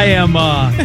I am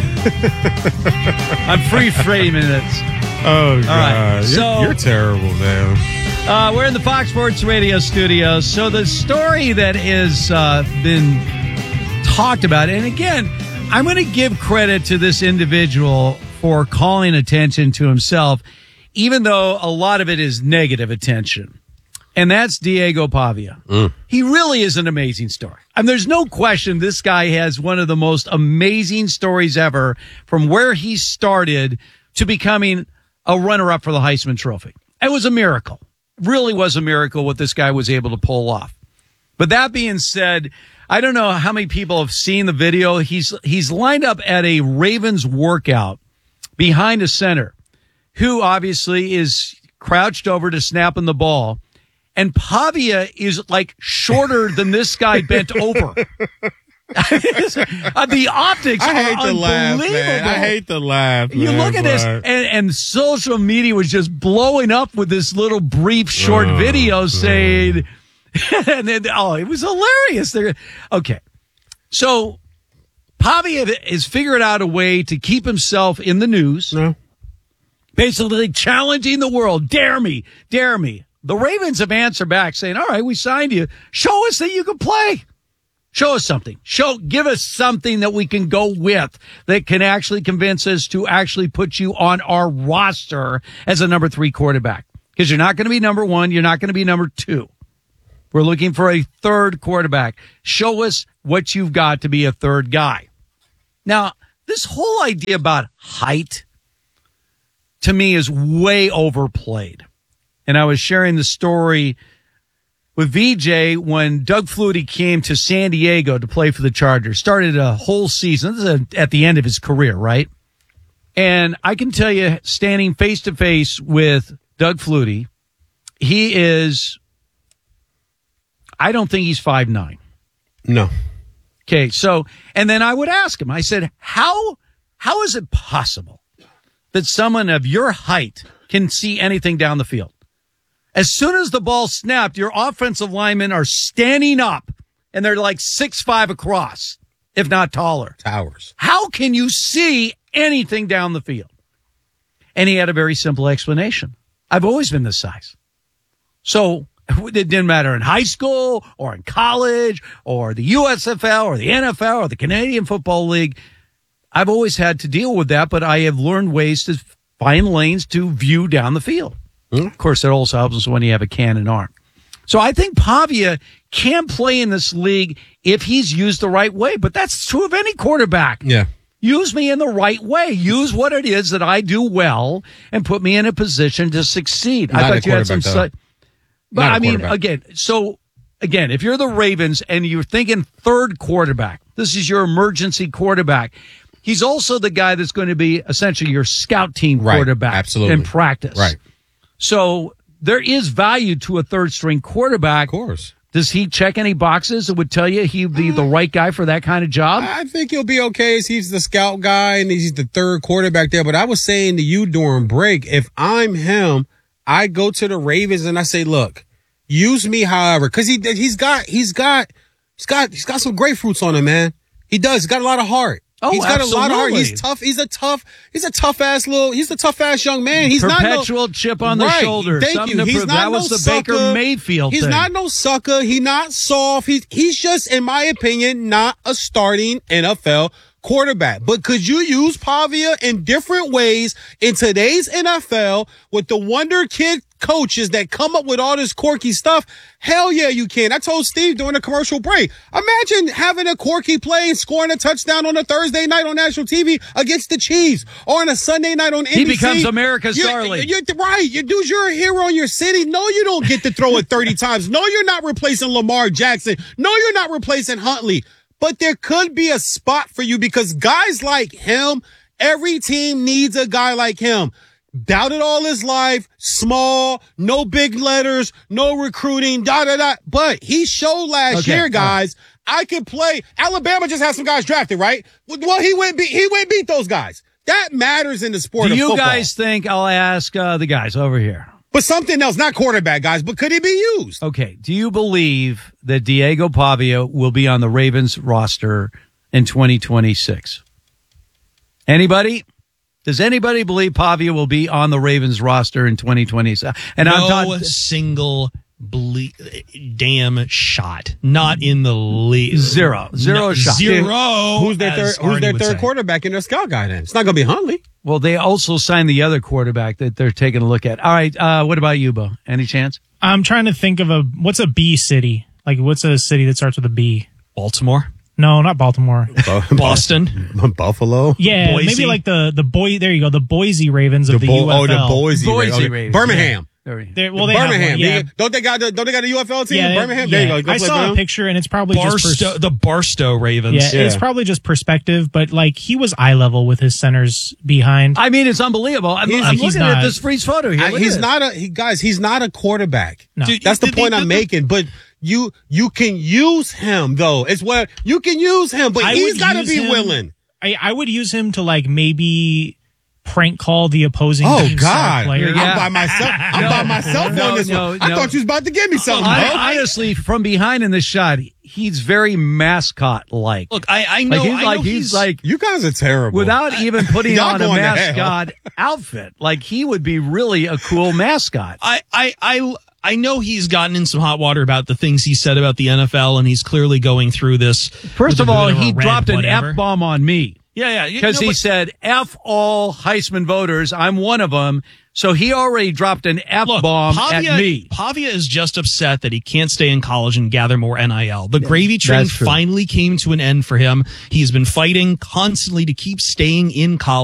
I'm free framing it. Oh, God. Right. So, you're terrible, man. We're in the Fox Sports Radio studios. So the story that has been talked about, and again, I'm going to give credit to this individual for calling attention to himself, even though a lot of it is negative attention. And that's Diego Pavia. He really is an amazing story. I mean, there's no question this guy has one of the most amazing stories ever, from where he started to becoming a runner-up for the Heisman Trophy. It was a miracle. It really was a miracle what this guy was able to pull off. But that being said, I don't know how many people have seen the video. He's lined up at a Ravens workout behind a center who obviously is crouched over to snapping the ball. And Pavia is like shorter than this guy bent over. The optics I hate are to laugh, man. I hate to laugh. You look at this, and social media was just blowing up with this little brief short video saying, and then, it was hilarious. Okay. So Pavia has figured out a way to keep himself in the news. No. Basically challenging the world. Dare me. Dare me. The Ravens have answered back saying, all right, we signed you. Show us that you can play. Show us something. Give us something that we can go with that can actually convince us to actually put you on our roster as a number 3 quarterback. Because you're not going to be number 1. You're not going to be number 2. We're looking for a 3rd quarterback. Show us what you've got to be a 3rd guy. Now, this whole idea about height, to me, is way overplayed. And I was sharing the story with VJ when Doug Flutie came to San Diego to play for the Chargers. Started a whole season. This is at the end of his career, right? And I can tell you, standing face to face with Doug Flutie, he is, I don't think he's 5'9". No. Okay, so, and then I would ask him, I said, how is it possible that someone of your height can see anything down the field? As soon as the ball snapped, your offensive linemen are standing up, and they're like 6'5" across, if not taller. Towers. How can you see anything down the field? And he had a very simple explanation. I've always been this size. So it didn't matter in high school or in college or the USFL or the NFL or the Canadian Football League. I've always had to deal with that, but I have learned ways to find lanes to view down the field. Of course, it also helps when you have a cannon arm. So I think Pavia can play in this league if he's used the right way, but that's true of any quarterback. Yeah. Use me in the right way. Use what it is that I do well and put me in a position to succeed. Not I thought you had some... But I mean, again, if you're the Ravens and you're thinking 3rd quarterback, this is your emergency quarterback. He's also the guy that's going to be essentially your scout team quarterback in practice. Right. So there is value to a 3rd-string quarterback. Of course. Does he check any boxes that would tell you he'd be the right guy for that kind of job? I think he'll be okay as he's the scout guy and he's the 3rd quarterback there. But I was saying to you during break, if I'm him, I go to the Ravens and I say, look, use me however, because he's got some grapefruits on him, man. He does. He's got a lot of heart. Oh, he's got absolutely. a lot of heart. He's tough. He's a tough ass young man. He's perpetual chip on the shoulder. Thank you. He's not that was the sucker. Baker Mayfield He's thing. not no sucker. He's not soft. He's just, in my opinion, not a starting NFL quarterback. But could you use Pavia in different ways in today's NFL with the wonder kid coaches that come up with all this quirky stuff? Hell yeah, you can. I told Steve during the commercial break, imagine having a quirky play and scoring a touchdown on a Thursday night on national TV against the Chiefs or on a Sunday night on NBC. He becomes America's darling. You're right. You're a hero in your city. No, you don't get to throw it 30 times. No, you're not replacing Lamar Jackson. No, you're not replacing Huntley. But there could be a spot for you because guys like him, every team needs a guy like him. Doubted all his life, small, no big letters, no recruiting, But he showed last year, guys, I can play. Alabama just had some guys drafted, right? Well, he went beat those guys. That matters in the sport of football. Do you guys think, I'll ask the guys over here. But something else, not quarterback, guys, but could he be used? Okay. Do you believe that Diego Pavia will be on the Ravens roster in 2026? Anybody? Does anybody believe Pavia will be on the Ravens roster in 2020? And no I'm talking single damn shot. Not in the league. Zero shot. Zero. Who's their third quarterback in their scout guy then? It's not going to be Huntley. Well, they also signed the other quarterback that they're taking a look at. All right. What about you, Bo? Any chance? I'm trying to think of what's a B city? Like, what's a city that starts with a B? Baltimore? No, not Baltimore. Boston? Buffalo? Yeah, Boise? maybe like the there you go, the Boise Ravens of the UFL. Oh, the Boise Ravens. Birmingham. They Birmingham. have one, yeah. Don't they got the UFL team in Birmingham? Yeah. There you go. I saw a picture, and it's probably the Barstow Ravens. Yeah, it's probably just perspective, but like he was eye level with his centers behind. I mean, it's unbelievable. I'm looking at this freeze photo here. He's not a quarterback. No. That's the point I'm making. But you can use him though. It's what you can use him, but he's got to be willing. I would use him to like maybe prank call the opposing team star player. I'm by myself. I'm by myself on this one. I thought you was about to give me something. Honestly, from behind in the shot, he's very mascot-like. Look, I know. He's like you guys are terrible. Without even putting Y'all on a going to mascot outfit. Like he would be really a cool mascot. I know he's gotten in some hot water about the things he said about the NFL, and he's clearly going through this. First of all, he dropped an F-bomb on me. Yeah. Because he said, F all Heisman voters. I'm one of them. So he already dropped an F-bomb at me. Pavia is just upset that he can't stay in college and gather more NIL. The gravy train finally came to an end for him. He's been fighting constantly to keep staying in college.